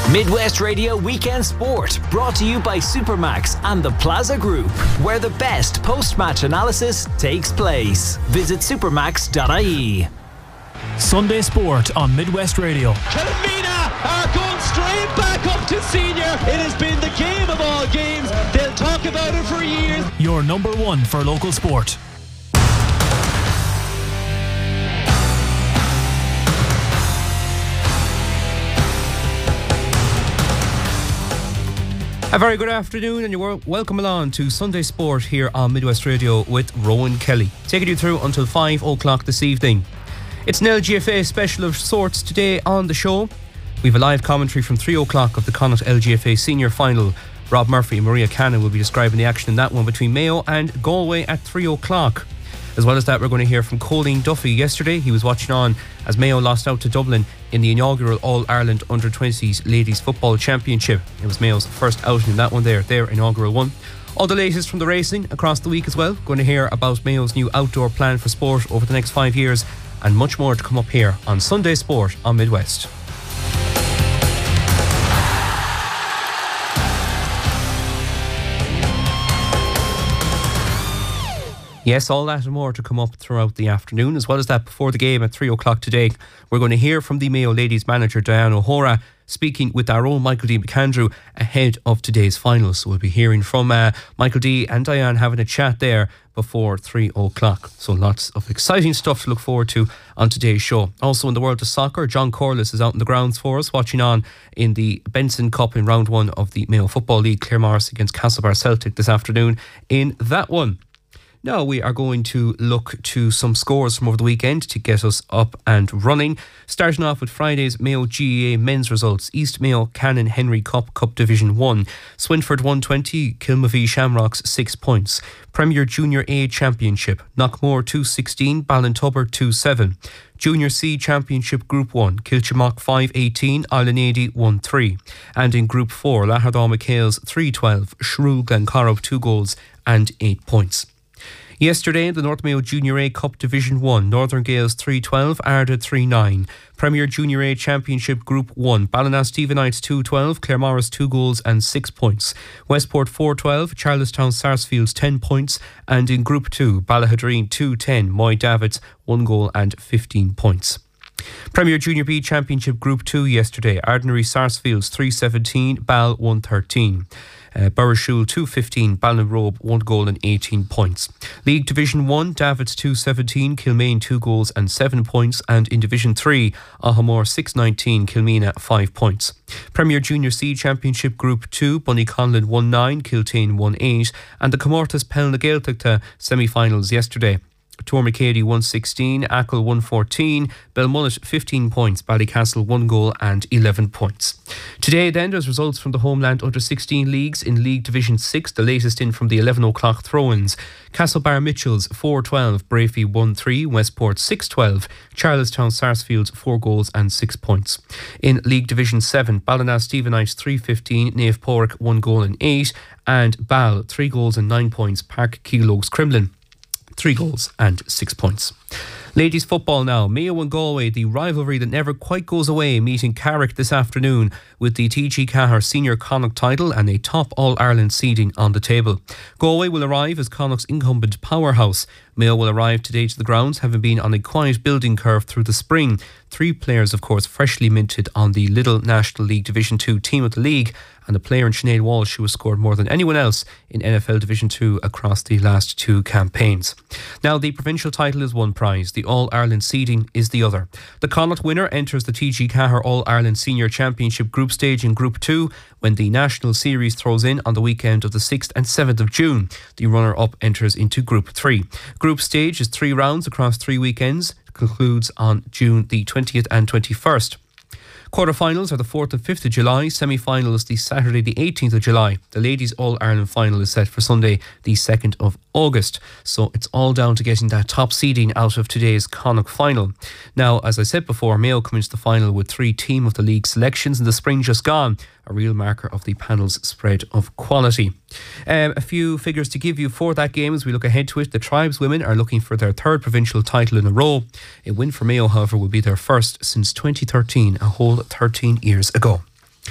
Midwest Radio Weekend Sport, brought to you by Supermax and the Plaza Group, where the best post-match analysis takes place. Visit supermax.ie. Sunday Sport on Midwest Radio. Kilmina are going straight back up to senior. It has been the game of all games. They'll talk about it for years. Your number one for local sport. A very good afternoon, and you're welcome along to Sunday Sport here on Midwest Radio with Rowan Kelly, taking you through until 5 o'clock this evening. It's an LGFA special of sorts today on the show. We have a live commentary from 3 o'clock of the Connacht LGFA Senior Final. Rob Murphy and Maria Cannon will be describing the action in that one between Mayo and Galway at 3 o'clock. As well as that, we're going to hear from Colleen Duffy. Yesterday, he was watching on as Mayo lost out to Dublin in the inaugural All-Ireland Under-20s Ladies Football Championship. It was Mayo's first outing in that one their inaugural one. All the latest from the racing across the week as well. Going to hear about Mayo's new outdoor plan for sport over the next 5 years, and much more to come up here on Sunday Sport on Midwest. Yes, all that and more to come up throughout the afternoon. As well as that, before the game at 3 o'clock today, we're going to hear from the Mayo ladies manager Diane O'Hora, speaking with our own Michael D. McAndrew ahead of today's final. So we'll be hearing from Michael D. and Diane having a chat there before 3 o'clock. So lots of exciting stuff to look forward to on today's show. Also in the world of soccer, John Corliss is out in the grounds for us, watching on in the Benson Cup in round one of the Mayo Football League. Claremorris against Castlebar Celtic this afternoon in that one. Now we are going to look to some scores from over the weekend to get us up and running. Starting off with Friday's Mayo GAA men's results. East Mayo Canon Henry Cup Division 1. Swinford 120, Kilmavie Shamrocks 6 points. Premier Junior A Championship. Knockmore 216, Ballintubber 27. Junior C Championship Group 1, Kilchimock 518, Islandady 1-3. And in Group 4, Lahardal McHale's 312, Shrule Glencorrib 2 goals and 8 points. Yesterday, the North Mayo Junior A Cup Division 1, Northern Gales 312, Arded 39. Premier Junior A Championship Group 1, Ballina-Stephenites 212, Claremorris 2 goals and 6 points. Westport 412, Charlestown Sarsfields 10 points. And in Group 2, Ballahadreen 210, Moy Davids 1 goal and 15 points. Premier Junior B Championship Group 2 yesterday, Ardnary Sarsfields 317, Ball 113. Burrishoole 215, Ballinrobe 1 goal and 18 points. League Division 1, Davids 217, Kilmaine 2 goals and 7 points. And in Division 3, Ahamore 619, Kilmina 5 points. Premier Junior C Championship Group 2, Bunnyconlin 1-9, Kiltane 1-8. And the Comortas Pelna semi-finals yesterday. Tormacady 116, Ackle 114, Belmullet 15 points, Ballycastle 1 goal and 11 points. Today then, there's results from the Homeland Under-16 leagues. In League Division 6, the latest in from the 11 o'clock throw-ins. Castlebar Mitchells 4-12, Brafey 1-3, Westport 6-12, Charlestown Sarsfields 4 goals and 6 points. In League Division 7, Ballina-Stephenites 3-15, Naomh Pádraig 1 goal and 8, and Ball 3 goals and 9 points, Park Keelogues Crimlin 3 goals and 6 points. Ladies football now. Mayo and Galway, the rivalry that never quite goes away, meeting Carrick this afternoon with the TG Cahir Senior Connacht title and a top All-Ireland seeding on the table. Galway will arrive as Connacht's incumbent powerhouse. Mayo will arrive today to the grounds, having been on a quiet building curve through the spring. 3 players, of course, freshly minted on the Lidl National League Division 2 team of the league, and a player in Sinead Walsh who has scored more than anyone else in NFL Division 2 across the last 2 campaigns. Now, the provincial title is one prize. The All-Ireland seeding is the other. The Connacht winner enters the TG Cahir All-Ireland Senior Championship group stage in Group 2 when the National Series throws in on the weekend of the 6th and 7th of June. The runner-up enters into Group 3. Group stage is 3 rounds across 3 weekends. It concludes on June the 20th and 21st. Quarterfinals are the 4th and 5th of July, semi-finals the Saturday the 18th of July. The Ladies All-Ireland final is set for Sunday the 2nd of August. So it's all down to getting that top seeding out of today's Connacht final. Now, as I said before, Mayo come into the final with 3 team of the league selections in the spring just gone, a real marker of the panel's spread of quality. A few figures to give you for that game as we look ahead to it. The Tribes women are looking for their 3rd provincial title in a row. A win for Mayo, however, will be their first since 2013, a whole 13 years ago.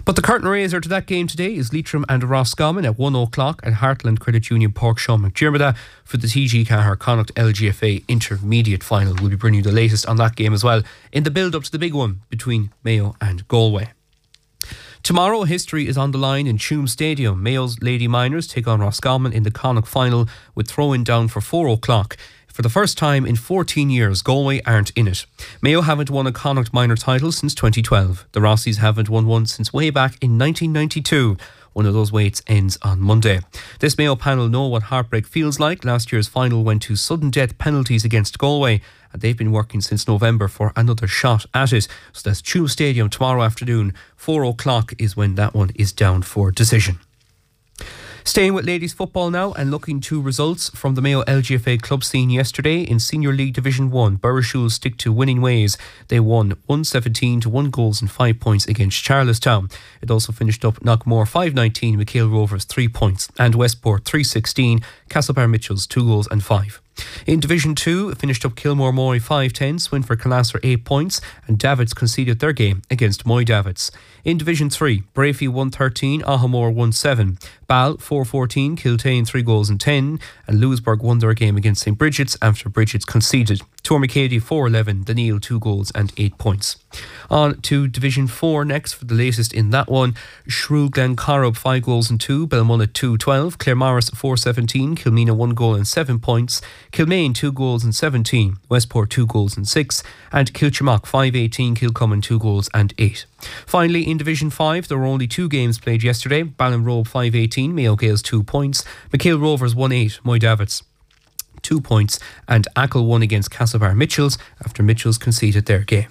But the curtain raiser to that game today is Leitrim and Roscommon at 1 o'clock at Heartland Credit Union Porkshaw McDermott for the TG Cahir Connacht LGFA Intermediate Final. We'll be bringing you the latest on that game as well in the build-up to the big one between Mayo and Galway. Tomorrow, history is on the line in Tuam Stadium. Mayo's Lady Miners take on Roscommon in the Connacht final with throw-in down for 4 o'clock. For the first time in 14 years, Galway aren't in it. Mayo haven't won a Connacht minor title since 2012. The Rossies haven't won one since way back in 1992. One of those waits ends on Monday. This Mayo panel know what heartbreak feels like. Last year's final went to sudden death penalties against Galway, and they've been working since November for another shot at it. So that's Tuam Stadium tomorrow afternoon. 4 o'clock is when that one is down for decision. Staying with ladies football now and looking to results from the Mayo LGFA club scene yesterday in Senior League Division 1. Burrishoole stick to winning ways. They won 117 to 1 goals and 5 points against Charlestown. It also finished up Knockmore 5-19, McHale Rovers 3 points, and Westport 3-16, Castlebar Mitchells 2 goals and 5. In Division 2, it finished up Kilmore Moy 5-10, Swinford Calaster 8 points, and Davids conceded their game against Moy Davids. In Division 3, Brafey 1-13, Ahamore 1-7, Ball 4-14, Kiltane 3 goals and 10, and Lewisburg won their game against St. Bridget's after Bridget's conceded. Tourmacady 4-11, Daniel 2 goals and 8 points. On to Division 4 next for the latest in that one. Shrew Glencorrib 5 goals and 2, Belmullet 2-12, Claremorris 4-17, Kilmena 1 goal and 7 points, Kilmaine 2 goals and 17, Westport 2 goals and 6, and Kilchimock 5-18, Kilcommon 2 goals and 8. Finally, in Division 5, there were only 2 games played yesterday. Ballinrobe 5-18, Mayo Gales 2 points, McHale Rovers 1-8, Moy Davids 2 points, and Ackle won against Castlebar Mitchells after Mitchells conceded their game.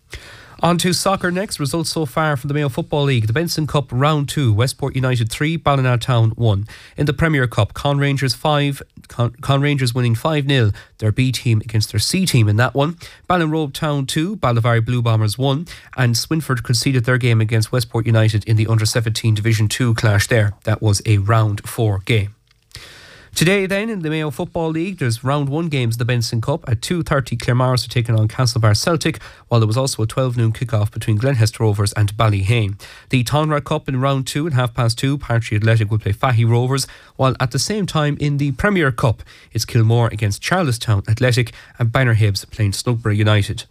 On to soccer next. Results so far from the Mayo Football League. The Benson Cup Round 2, Westport United 3, Ballinatown 1. In the Premier Cup, Con Rangers winning 5-0, their B team against their C team in that one. Ballinrobe Town 2, Ballivari Blue Bombers 1, and Swinford conceded their game against Westport United in the Under-17 Division 2 clash there. That was a Round 4 game. Today then in the Mayo Football League there's round 1 games of the Benson Cup. At 2:30 Claremorris are taking on Castlebar Celtic, while there was also a 12 noon kick-off between Glenhester Rovers and Ballyhane. The Tonra Cup in round 2 at 2:30 Partry Athletic will play Fahy Rovers, while at the same time in the Premier Cup it's Kilmore against Charlestown Athletic and Banner Hibs playing Snugbury United.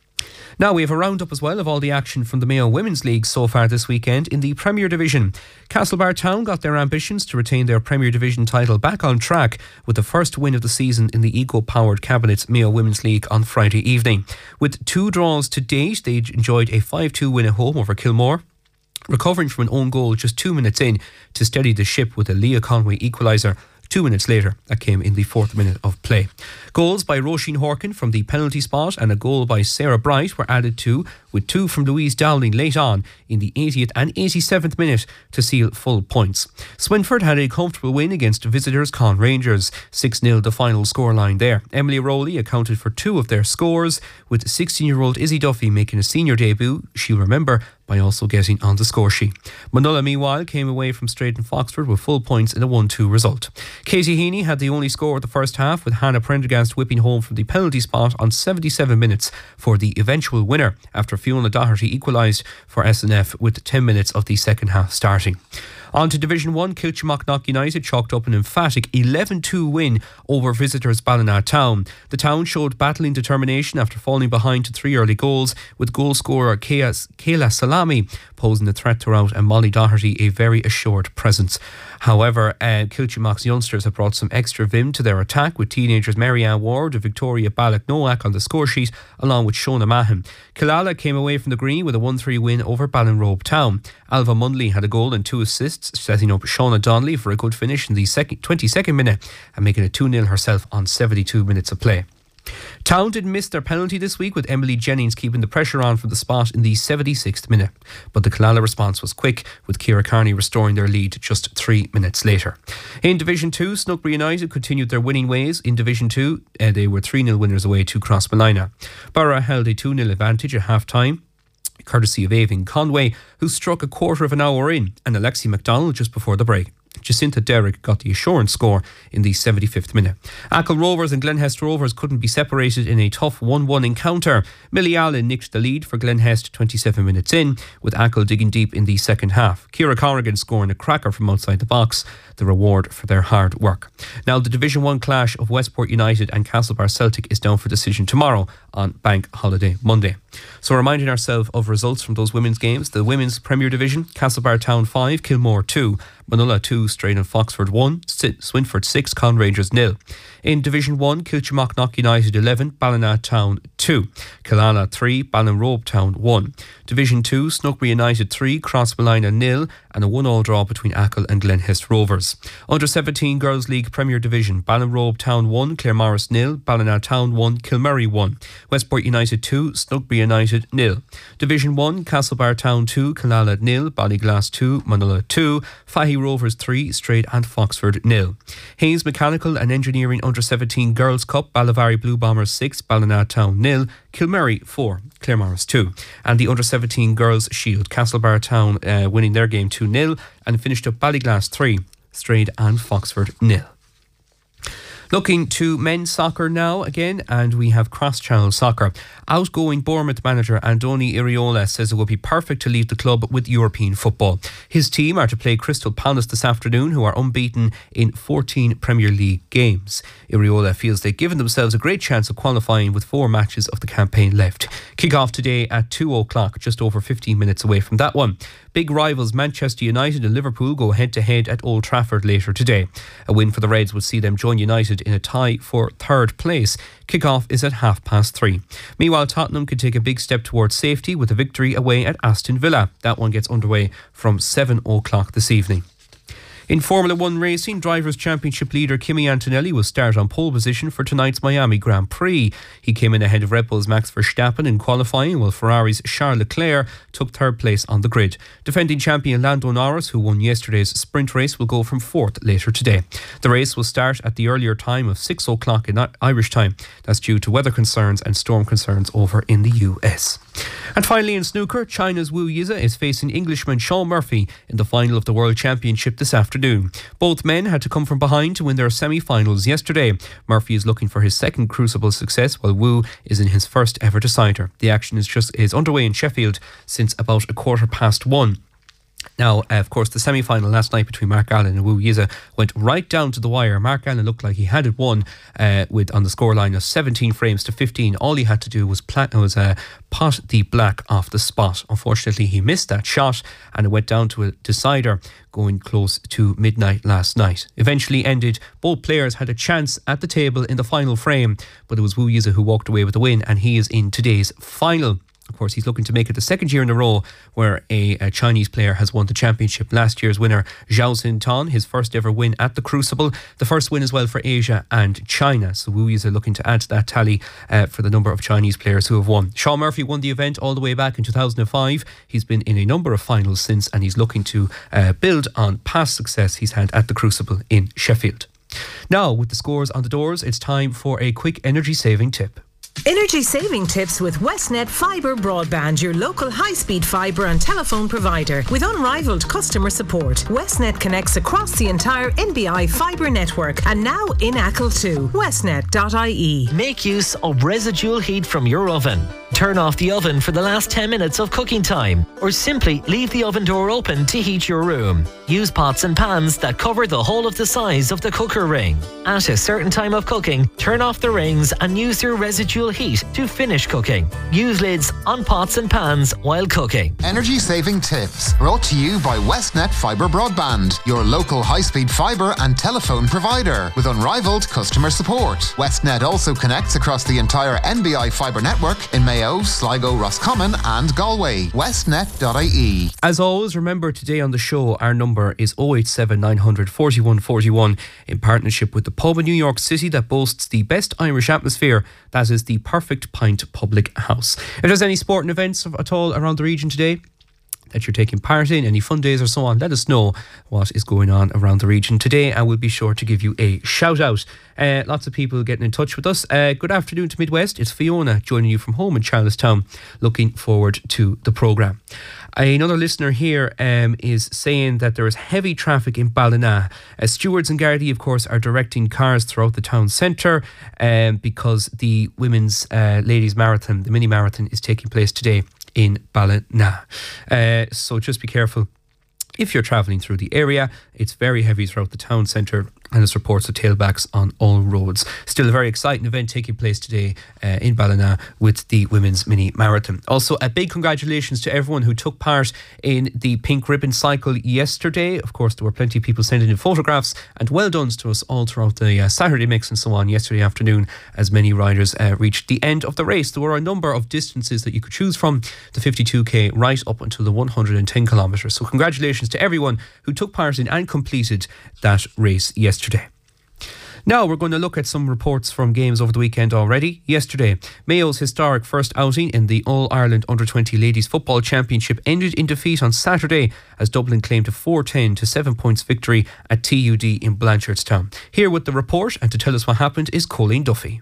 Now we have a roundup as well of all the action from the Mayo Women's League so far this weekend in the Premier Division. Castlebar Town got their ambitions to retain their Premier Division title back on track with the first win of the season in the eco-powered Cabinets Mayo Women's League on Friday evening. With 2 draws to date, they enjoyed a 5-2 win at home over Kilmore, recovering from an own goal just 2 minutes in to steady the ship with a Leah Conway equaliser 2 minutes later. That came in the 4th minute of play. Goals by Roisin Horkin from the penalty spot and a goal by Sarah Bright were added to, with 2 from Louise Dowling late on in the 80th and 87th minute to seal full points. Swinford had a comfortable win against visitors Con Rangers, 6-0 the final scoreline there. Emily Rowley accounted for 2 of their scores, with 16-year-old Izzy Duffy making a senior debut, she'll remember, by also getting on the score sheet. Manulla meanwhile came away from Straighton Foxford with full points in a 1-2 result. Katie Heaney had the only score of the first half, with Hannah Prendergast whipping home from the penalty spot on 77 minutes for the eventual winner after Fiona Doherty equalised for SNF with 10 minutes of the second half starting. On to Division 1, Kilchimock United chalked up an emphatic 11-2 win over visitors Ballinatown. The town showed battling determination after falling behind to 3 early goals, with goal scorer Kayla Salami posing a threat throughout and Molly Doherty a very assured presence. However, Kilchimock's youngsters have brought some extra vim to their attack, with teenagers Marianne Ward and Victoria Ballock-Noack on the score sheet, along with Shona Mahan. Killala came away from the green with a 1-3 win over Ballinrobe Town. Alva Mundley had a goal and 2 assists, setting up Shauna Donnelly for a good finish in the 22nd minute and making it 2-0 herself on 72 minutes of play. Town didn't miss their penalty this week, with Emily Jennings keeping the pressure on for the spot in the 76th minute. But the Killala response was quick, with Ciara Carney restoring their lead just 3 minutes later. In Division 2, Snugbury United continued their winning ways. In Division 2, they were 3-0 winners away to Crossmolina. Borough held a 2-0 advantage at half-time, courtesy of Avon Conway, who struck a quarter of an hour in, and Alexi McDonald just before the break. Jacinta Derrick got the assurance score in the 75th minute. Achill Rovers and Glenhest Rovers couldn't be separated in a tough 1-1 encounter. Millie Allen nicked the lead for Glenhest 27 minutes in, with Achill digging deep in the second half. Ciara Corrigan scoring a cracker from outside the box, the reward for their hard work. Now the Division 1 clash of Westport United and Castlebar Celtic is down for decision tomorrow on Bank Holiday Monday. So reminding ourselves of results from those women's games. The Women's Premier Division, Castlebar Town 5, Kilmore 2, Manula 2, Strain and Foxford 1, Swinford 6, Con Rangers 0. In Division 1, Kilchamacknock United 11, Ballina Town 2, Killala 3, Ballinrobe Town 1. Division 2, Snuckbury United 3, Crossmolina 0, and a 1-1 draw between Achill and Glenhest Rovers. Under 17 Girls League Premier Division, Ballinrobe Town 1, Claremorris 0, Ballina Town 1, Kilmurray 1, Westport United 2, Snuckbury United 0. Division 1, Castlebar Town 2, Killala 0, Ballyglass 2, Manula 2, Fahy Rovers 3, Straight and Foxford 0. Hayes Mechanical and Engineering Under 17 Girls Cup, Ballyvary Blue Bombers 6, Ballina Town 0, Kilmurray 4, Claremorris 2. And the Under 17 Girls Shield, Castlebar Town winning their game 2-0 and finished up Ballyglass 3, Straight and Foxford 0. Looking to men's soccer now again, and we have cross-channel soccer. Outgoing Bournemouth manager Andoni Iraola says it would be perfect to leave the club with European football. His team are to play Crystal Palace this afternoon, who are unbeaten in 14 Premier League games. Iraola feels they've given themselves a great chance of qualifying with 4 matches of the campaign left. Kick-off today at 2 o'clock, just over 15 minutes away from that one. Big rivals Manchester United and Liverpool go head-to-head at Old Trafford later today. A win for the Reds would see them join United in a tie for third place. Kick-off is at 3:30. Meanwhile, Tottenham could take a big step towards safety with a victory away at Aston Villa. That one gets underway from 7 o'clock this evening. In Formula 1 racing, Drivers' Championship leader Kimi Antonelli will start on pole position for tonight's Miami Grand Prix. He came in ahead of Red Bull's Max Verstappen in qualifying, while Ferrari's Charles Leclerc took third place on the grid. Defending champion Lando Norris, who won yesterday's sprint race, will go from fourth later today. The race will start at the earlier time of 6 o'clock in Irish time. That's due to weather concerns and storm concerns over in the US. And finally in snooker, China's Wu Yize is facing Englishman Sean Murphy in the final of the World Championship this afternoon. Both men had to come from behind to win their semi-finals yesterday. Murphy is looking for his second Crucible success, while Wu is in his first ever decider. The action is underway in Sheffield since about 1:15. Now, of course, the semi-final last night between Mark Allen and Wu Yize went right down to the wire. Mark Allen looked like he had it won on the scoreline of 17 frames to 15. All he had to do was pot the black off the spot. Unfortunately, he missed that shot and it went down to a decider going close to midnight last night. Eventually ended, both players had a chance at the table in the final frame, but it was Wu Yize who walked away with the win, and he is in today's final. Of course, he's looking to make it the second year in a row where a Chinese player has won the championship. Last year's winner, Zhao Xintan, his first ever win at the Crucible. The first win as well for Asia and China. So Wu Yize are looking to add to that tally for the number of Chinese players who have won. Sean Murphy won the event all the way back in 2005. He's been in a number of finals since, and he's looking to build on past success he's had at the Crucible in Sheffield. Now, with the scores on the doors, it's time for a quick energy saving tip. Energy saving tips with Westnet Fibre Broadband, your local high-speed fibre and telephone provider. With unrivaled customer support, Westnet connects across the entire NBI fibre network and now in Achill too. Westnet.ie. Make use of residual heat from your oven. Turn off the oven for the last 10 minutes of cooking time, or simply leave the oven door open to heat your room. Use pots and pans that cover the whole of the size of the cooker ring. At a certain time of cooking, turn off the rings and use your residual heat to finish cooking. Use lids on pots and pans while cooking. Energy saving tips brought to you by Westnet Fibre Broadband, your local high-speed fibre and telephone provider with unrivaled customer support. Westnet also connects across the entire NBI fibre network in Mayo, Sligo, Roscommon and Galway. Westnet.ie. As always, remember today on the show our number is 087 900 41 41 in partnership with the pub in New York City that boasts the best Irish atmosphere. That is the Perfect Pint Public House. If there's any sporting events at all around the region today that you're taking part in, any fun days or so on, let us know what is going on around the region today and we'll be sure to give you a shout out. Lots of people getting in touch with us. Good afternoon to Midwest. It's Fiona joining you from home in Charlestown. Looking forward to the programme. Another listener here is saying that there is heavy traffic in Ballina. Stewards and Gardaí, of course, are directing cars throughout the town centre because the women's ladies marathon, the mini marathon, is taking place today in Ballina. So just be careful if you're travelling through the area. It's very heavy throughout the town centre, and there's reports of tailbacks on all roads. Still a very exciting event taking place today in Ballina with the women's mini marathon. Also, a big congratulations to everyone who took part in the pink ribbon cycle yesterday. Of course, there were plenty of people sending in photographs, and well done to us all throughout the Saturday mix and so on yesterday afternoon as many riders reached the end of the race. There were a number of distances that you could choose from, the 52k right up until the 110 kilometres. So congratulations to everyone who took part in and completed that race yesterday. Now we're going to look at some reports from games over the weekend already. Yesterday, Mayo's historic first outing in the All-Ireland Under-20 Ladies Football Championship ended in defeat on Saturday as Dublin claimed a 4-10 to 7 points victory at TUD in Blanchardstown. Here with the report and to tell us what happened is Colleen Duffy.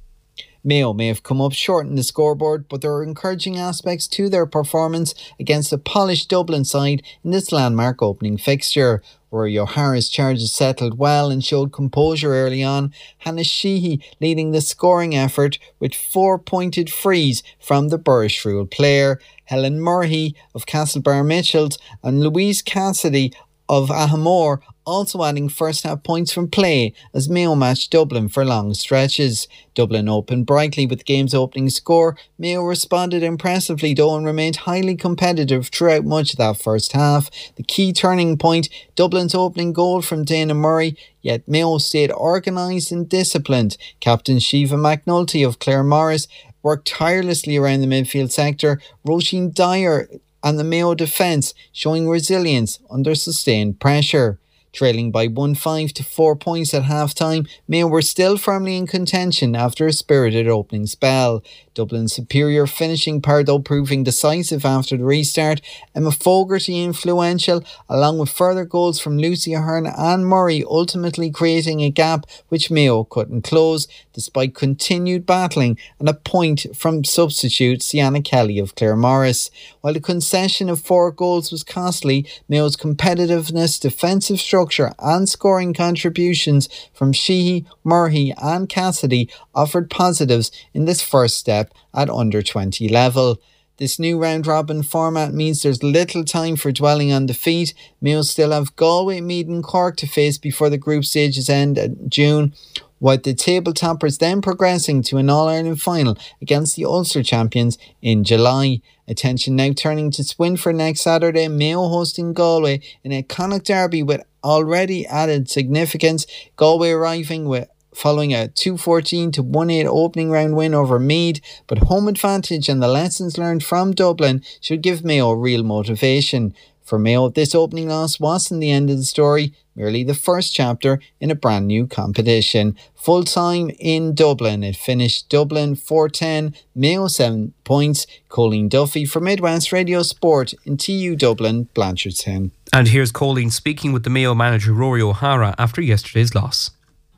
Mayo may have come up short in the scoreboard, but there are encouraging aspects to their performance against a polished Dublin side in this landmark opening fixture. Rory O'Hara's charges settled well and showed composure early on. Hannah Sheehy leading the scoring effort with 4 pointed frees from the Burrishrule player. Helen Murray of Castlebar Mitchells and Louise Cassidy of Ahamore also adding first half points from play as Mayo matched Dublin for long stretches. Dublin opened brightly with the game's opening score. Mayo responded impressively though and remained highly competitive throughout much of that first half. The key turning point, Dublin's opening goal from Dana Murray, yet Mayo stayed organised and disciplined. Captain Shiva McNulty of Clare Morris worked tirelessly around the midfield sector. Roisin Dyer and the Mayo defence showing resilience under sustained pressure. Trailing by 1-5 to 4 points at half-time, Mayo were still firmly in contention after a spirited opening spell. Dublin's superior finishing power though proving decisive after the restart. Emma Fogarty influential, along with further goals from Lucy Ahern and Murray, ultimately creating a gap which Mayo couldn't close, despite continued battling and a point from substitute Sienna Kelly of Clare Morris. While the concession of 4 goals was costly, Mayo's competitiveness, defensive structure and scoring contributions from Sheehy, Murray and Cassidy offered positives in this first step at under 20 level. This new round-robin format means there's little time for dwelling on defeat. Mayo still have Galway, Meath and Cork to face before the group stages end in June, with the table toppers then progressing to an All-Ireland final against the Ulster champions in July. Attention now turning to Swinford next Saturday, Mayo hosting Galway in a Connacht derby with already added significance. Galway arriving following a 2-14 to 1-8 opening round win over Meath, but home advantage and the lessons learned from Dublin should give Mayo real motivation. For Mayo, this opening loss wasn't the end of the story, merely the first chapter in a brand new competition. Full time in Dublin, it finished Dublin 4-10, Mayo 7 points. Colleen Duffy for Midwest Radio Sport in TU Dublin, Blanchardstown. And here's Colleen speaking with the Mayo manager Rory O'Hara after yesterday's loss.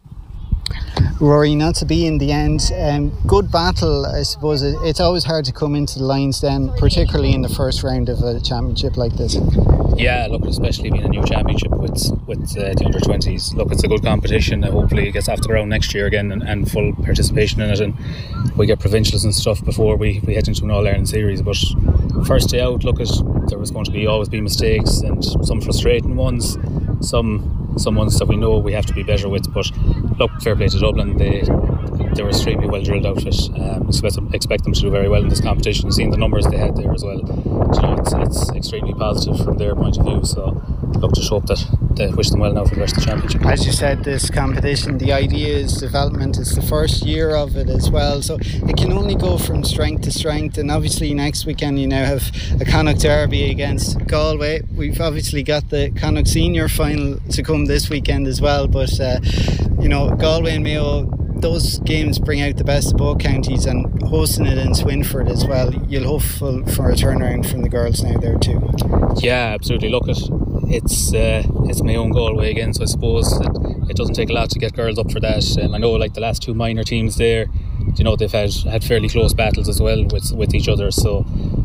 Rory, not to be in the end. Good battle, I suppose. It's always hard to come into the Lions Den, particularly in the first round of a championship like this. Yeah, look, especially being a new championship with the under-20s. Look, it's a good competition. Hopefully it gets off the ground next year again and full participation in it, and we get provincials and stuff before we head into an All-Ireland series. But first day out, there was going to always be mistakes and some frustrating ones, some ones that we know we have to be better with. But look, fair play to Dublin. They were extremely well drilled outfit. Expect them to do very well in this competition. You've seen the numbers they had there as well. It's extremely positive from their point of view. So look, just hope that they wish them well now for the rest of the championship. As you said, this competition, the idea is development. It's the first year of it as well, so it can only go from strength to strength. And obviously next weekend you now have a Connacht derby against Galway. We've obviously got the Connacht senior final to come this weekend as well, but Galway and Mayo, those games bring out the best of both counties, and hosting it in Swinford as well, you'll hope for a turnaround from the girls now there too. Yeah, absolutely. Look, it's my own Galway again, so I suppose it doesn't take a lot to get girls up for that. I know like the last two minor teams there, they've had fairly close battles as well with each other, so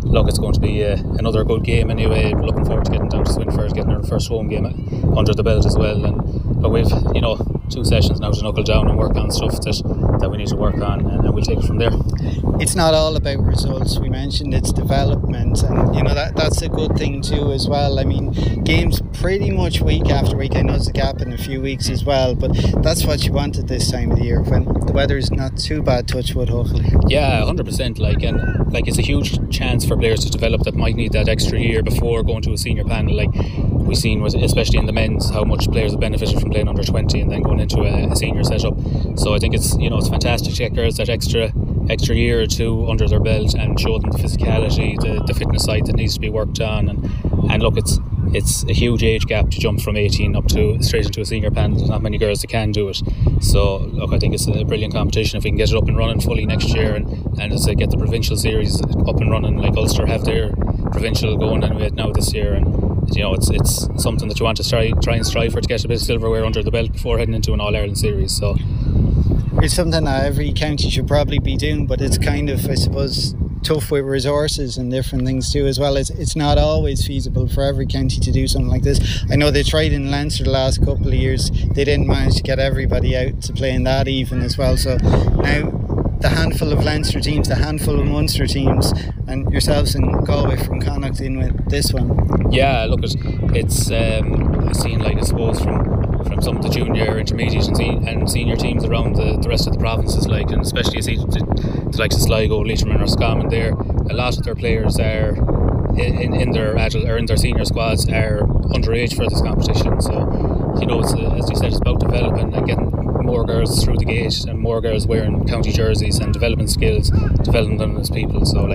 look, it's going to be another good game anyway. Looking forward to getting down to Swinford, getting our first home game under the belt as well. And but we've 2 sessions now to knuckle down and work on stuff that we need to work on, and we'll take it from there. It's not all about results. We mentioned it's development, and that's a good thing too as well. I mean, games pretty much week after week. I know there's a gap in a few weeks as well, but that's what you want at this time of the year when the weather is not too bad, touch wood, hopefully. Yeah, 100%. Like it's a huge chance for players to develop that might need that extra year before going to a senior panel. Like we've seen, especially in the men's, how much players have benefited from playing under 20 and then going into a senior setup. So I think it's fantastic to get girls that extra year or two under their belt and show them the physicality, the fitness side that needs to be worked on. And look, it's a huge age gap to jump from 18 up to straight into a senior panel. There's not many girls that can do it. So look, I think it's a brilliant competition if we can get it up and running fully next year, and as I get the provincial series up and running, like Ulster have their provincial going anyway now this year, and it's something that you want to try and strive for, to get a bit of silverware under the belt before heading into an All-Ireland series. So it's something that every county should probably be doing, but it's kind of, I suppose, tough with resources and different things too as well. It's not always feasible for every county to do something like this. I know they tried in Leinster the last couple of years. They didn't manage to get everybody out to play in that even as well. So now the handful of Leinster teams, the handful of Munster teams, and yourselves in Galway from Connacht in with this one. Yeah, look, it's seen, like, I suppose from some of the junior, intermediate and senior teams around the rest of the provinces, like, and especially the likes of Sligo, Leitrim and Roscommon there, a lot of their players are in their adult or in their senior squads are underage for this competition. So it's, as you said, it's about developing and getting more girls through the gate and more girls wearing county jerseys and developing skills, developing them as people. So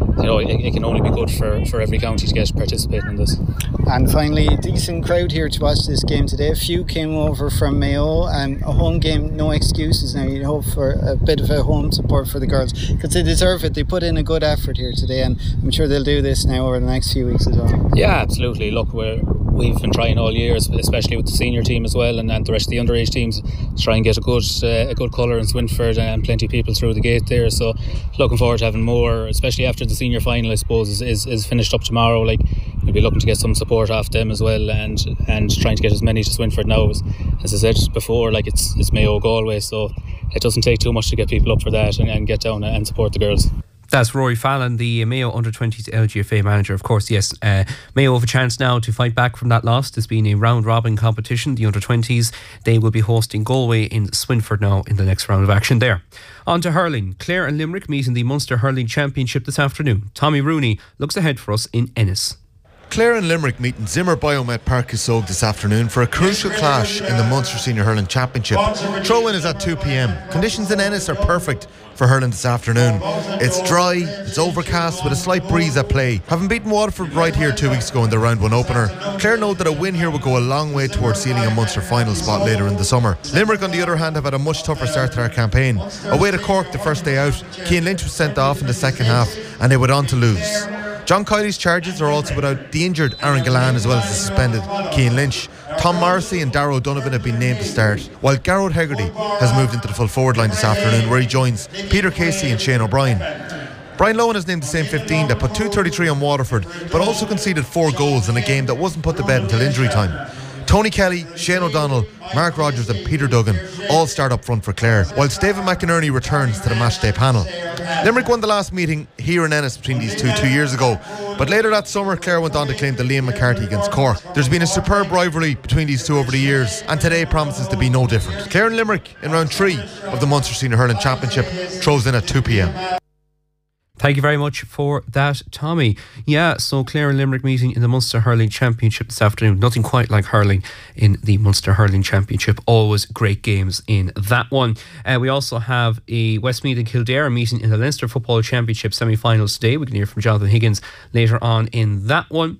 it can only be good for every county to get participating in this. And finally, a decent crowd here to watch this game today. A few came over from Mayo, and a home game, no excuses now. You hope for a bit of a home support for the girls, because they deserve it. They put in a good effort here today, and I'm sure they'll do this now over the next few weeks as well. Yeah, absolutely. Look, we've been trying all year, especially with the senior team as well, and the rest of the underage teams, to try and get a good colour in Swinford and plenty of people through the gate there. So looking forward to having more, especially after the senior final, I suppose, is finished up tomorrow. Like, we'll be looking to get some support off them as well, and trying to get as many to Swinford now. As I said before, like, it's Mayo Galway, so it doesn't take too much to get people up for that and get down and support the girls. That's Rory Fallon, the Mayo Under-20s LGFA manager. Of course, yes, Mayo have a chance now to fight back from that loss. There's been a round-robin competition. The Under-20s, they will be hosting Galway in Swinford now in the next round of action there. On to hurling. Clare and Limerick meet in the Munster Hurling Championship this afternoon. Tommy Rooney looks ahead for us in Ennis. Clare and Limerick meet in Zimmer Biomet Park Kissogue this afternoon for a crucial clash in the Munster Senior Hurling Championship. Throw-in is at 2 p.m. Conditions in Ennis are perfect for hurling this afternoon. It's dry, it's overcast with a slight breeze at play. Having beaten Waterford right here 2 weeks ago in the round 1 opener, Clare know that a win here will go a long way towards sealing a Munster final spot later in the summer. Limerick, on the other hand, have had a much tougher start to their campaign. Away to Cork the first day out, Cian Lynch was sent off in the second half and they went on to lose. John Kiley's charges are also without the injured Aaron Gillan as well as the suspended Cian Lynch. Tom Morrissey and Darrow Donovan have been named to start, while Garrod Hegarty has moved into the full forward line this afternoon, where he joins Peter Casey and Shane O'Brien. Brian Lohan has named the same 15 that put 233 on Waterford, but also conceded 4 goals in a game that wasn't put to bed until injury time. Tony Kelly, Shane O'Donnell, Mark Rogers and Peter Duggan all start up front for Clare, whilst David McInerney returns to the matchday panel. Limerick won the last meeting here in Ennis between these two years ago, but later that summer Clare went on to claim the Liam McCarthy against Cork. There's been a superb rivalry between these two over the years, and today promises to be no different. Clare and Limerick in round 3 of the Munster Senior Hurling Championship throws in at 2 p.m. Thank you very much for that, Tommy. Yeah, so Clare and Limerick meeting in the Munster Hurling Championship this afternoon. Nothing quite like hurling in the Munster Hurling Championship. Always great games in that one. We also have a Westmeath and Kildare meeting in the Leinster Football Championship semi-finals today. We can hear from Jonathan Higgins later on in that one.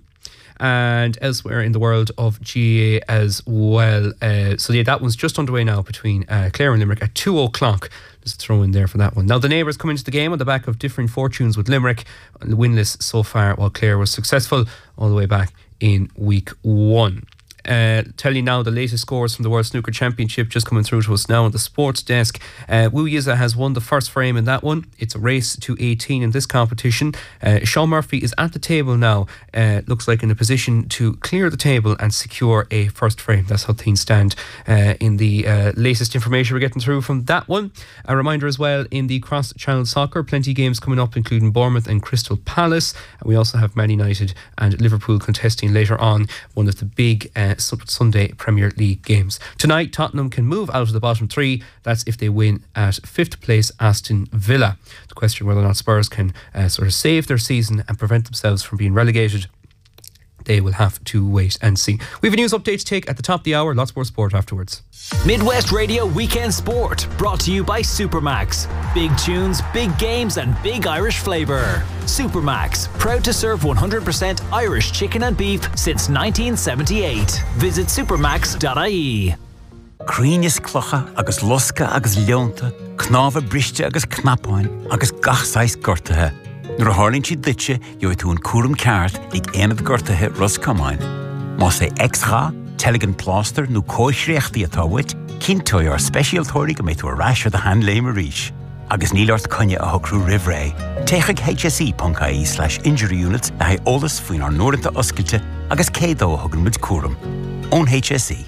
And elsewhere in the world of GAA as well. So yeah, that one's just underway now between Clare and Limerick at 2 o'clock. Just throw in there for that one. Now the neighbours come into the game on the back of differing fortunes, with Limerick winless so far, while Clare was successful all the way back in week 1. tell you now the latest scores from the World Snooker Championship just coming through to us now on the sports desk. Wu Yiza has won the first frame in that one. It's a race to 18 in this competition. Sean Murphy is at the table now. Looks like in a position to clear the table and secure a first frame. That's how things stand in the latest information we're getting through from that one. A reminder as well, in the cross-channel soccer, plenty of games coming up, including Bournemouth and Crystal Palace. And we also have Man United and Liverpool contesting later on one of the big Sunday Premier League games. Tonight, Tottenham can move out of the bottom three. That's if they win at 5th place Aston Villa. The question whether or not Spurs can sort of save their season and prevent themselves from being relegated, they will have to wait and see. We have a news update to take at the top of the hour. Lots more sport afterwards. Midwest Radio Weekend Sport, brought to you by Supermax. Big tunes, big games and big Irish flavour. Supermax, proud to serve 100% Irish chicken and beef since 1978. Visit supermax.ie. Críneas clocha agus losca agus leonta, knáfa briste agus knapáin agus gachsáis gortathe. Nuair a hálinn siad ditse, jo tún cuaram ceart ag éanamh gortathe roscamáin. Má sé extra, teligan pláster nó cóisreachtaí atá wit, cintói ar speisialtóirí go méid tú arás ar the hand léim a ríis. Agus nílart conne a hocrú rivré. Téigh hse.ie/injury units na haid ólas faoin ar nuairanta oscailte agus cédó a thugann muid cuaram. Ón HSE.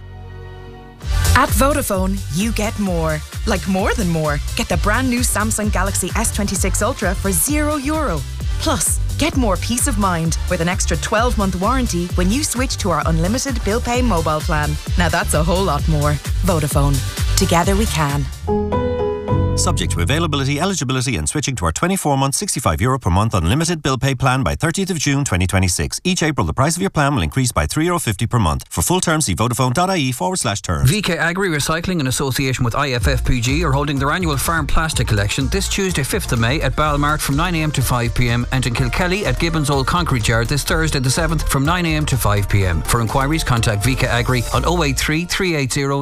At Vodafone, you get more. Like more than more. Get the brand new Samsung Galaxy S26 Ultra for €0. Plus, get more peace of mind with an extra 12-month warranty when you switch to our unlimited bill pay mobile plan. Now that's a whole lot more. Vodafone. Together we can. Subject to availability, eligibility and switching to our 24-month €65 per month unlimited bill pay plan by 30th of June 2026. Each April the price of your plan will increase by €3.50 per month. For full terms see vodafone.ie/terms. VK Agri Recycling in association with IFFPG are holding their annual farm plastic collection this Tuesday 5th of May at Balmart from 9am to 5pm and in Kilkelly at Gibbons Old Concrete Yard this Thursday the 7th from 9am to 5pm. For inquiries contact VK Agri on 083 380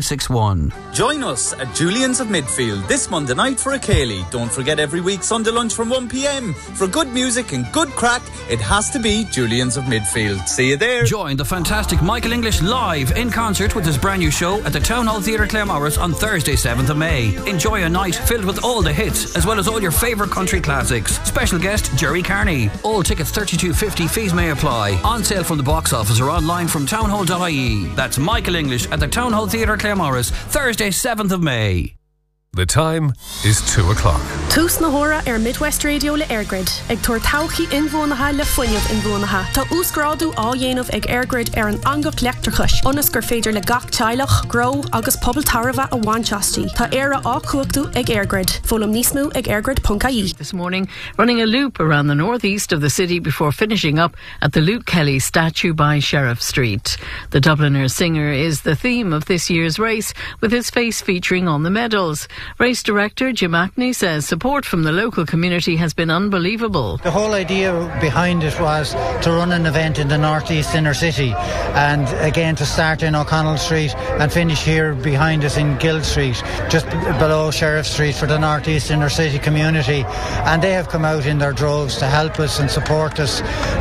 9261. Join us at Julian's of Midfield this Monday night for a Cayley. Don't forget every week Sunday lunch from 1pm. For good music and good crack, it has to be Julian's of Midfield. See you there. Join the fantastic Michael English live in concert with his brand new show at the Town Hall Theatre Claremorris on Thursday 7th of May. Enjoy a night filled with all the hits as well as all your favourite country classics. Special guest Jerry Carney. All tickets $32.50, fees may apply. On sale from the box office or online from townhall.ie. That's Michael English at the Town Hall Theatre Claremorris, Thursday 7th of May. The time is 2 o'clock. Tús na hóra Midwest Radio le Airgrid. Ag tuair tauchaí inmhónatha le foiineamh inmhónatha. Tá úscrádu á dhéanamh ag Airgrid ar an angach leachtarchais. Ionas gur féidir le gach teilech, grow agus pobl tarva a bhainteastí. Tá éire á cuachtaú ag Airgrid. Fólam níos mó ag airgrid.ie. This morning, running a loop around the northeast of the city before finishing up at the Luke Kelly statue by Sheriff Street. The Dubliner singer is the theme of this year's race, with his face featuring on the medals. Race director Jim Ackney says support from the local community has been unbelievable. The whole idea behind it was to run an event in the northeast inner city, and again to start in O'Connell Street and finish here behind us in Guild Street, just below Sheriff Street, for the northeast inner city community. And they have come out in their droves to help us and support us,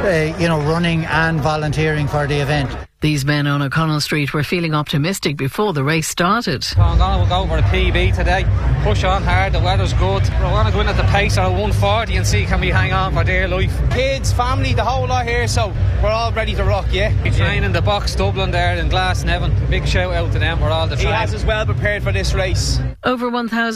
running and volunteering for the event. These men on O'Connell Street were feeling optimistic before the race started. I'm going to go for a PB today. Push on hard, the weather's good. We're going to go in at the pace at 140 and see can we hang on for dear life. Kids, family, the whole lot here, so we're all ready to rock, yeah? We train in the box Dublin there in Glasnevin. Big shout out to them for all the training. He has us well prepared for this race. Over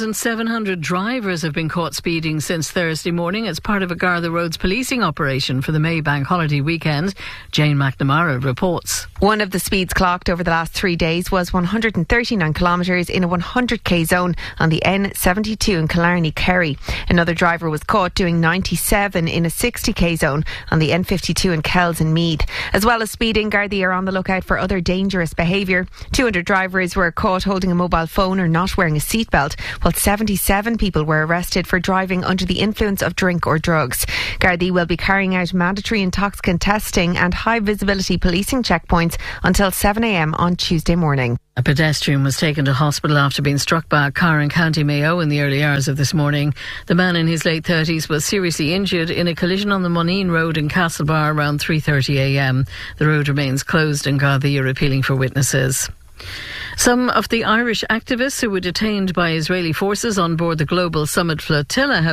1,700 drivers have been caught speeding since Thursday morning as part of a Garda Roads policing operation for the May Bank holiday weekend. Jane McNamara reports. One of the speeds clocked over the last 3 days was 139 kilometres in a 100k zone on the N72 in Killarney, Kerry. Another driver was caught doing 97 in a 60k zone on the N52 in Kells and Meath. As well as speeding, Gardaí are on the lookout for other dangerous behaviour. 200 drivers were caught holding a mobile phone or not wearing a seatbelt, while 77 people were arrested for driving under the influence of drink or drugs. Gardaí will be carrying out mandatory intoxicant testing and high visibility policing checkpoints until 7am on Tuesday morning. A pedestrian was taken to hospital after being struck by a car in County Mayo in the early hours of this morning. The man in his late 30s was seriously injured in a collision on the Moneen Road in Castlebar around 3:30am. The road remains closed and Gardaí are appealing for witnesses. Some of the Irish activists who were detained by Israeli forces on board the Global Summit flotilla have